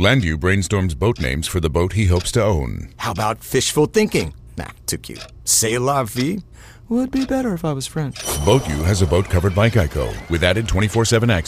Landu brainstorms boat names for the boat he hopes to own. How about fishful thinking? Nah, too cute. C'est la vie? Would be better if I was French. Boat U has a boat covered by Geico with added 24/7 access.